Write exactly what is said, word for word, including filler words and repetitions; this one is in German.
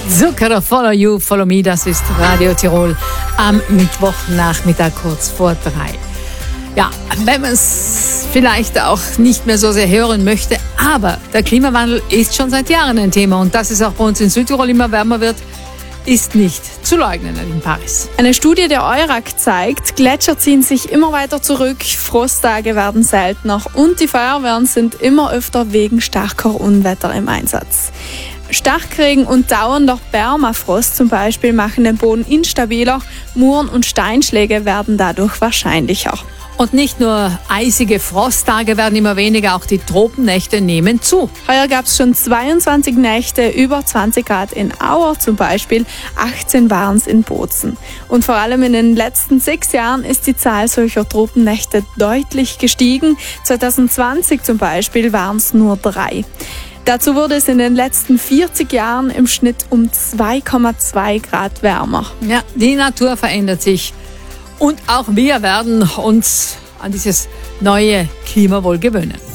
Zucchero, Follow You, Follow Me, das ist Radio Tirol am Mittwochnachmittag kurz vor drei. Ja, wenn man es vielleicht auch nicht mehr so sehr hören möchte, aber der Klimawandel ist schon seit Jahren ein Thema und dass es auch bei uns in Südtirol immer wärmer wird, ist nicht zu leugnen in Paris. Eine Studie der EURAC zeigt, Gletscher ziehen sich immer weiter zurück, Frosttage werden seltener und die Feuerwehren sind immer öfter wegen starker Unwetter im Einsatz. Starkregen und dauernder Permafrost zum Beispiel machen den Boden instabiler, Muren und Steinschläge werden dadurch wahrscheinlicher. Und nicht nur eisige Frosttage werden immer weniger, auch die Tropennächte nehmen zu. Heuer gab es schon zweiundzwanzig Nächte über zwanzig Grad in Auer zum Beispiel, achtzehn waren es in Bozen. Und vor allem in den letzten sechs Jahren ist die Zahl solcher Tropennächte deutlich gestiegen. zwanzig zwanzig zum Beispiel waren es nur drei. Dazu wurde es in den letzten vierzig Jahren im Schnitt um zwei Komma zwei Grad wärmer. Ja, die Natur verändert sich. Und auch wir werden uns an dieses neue Klima wohl gewöhnen.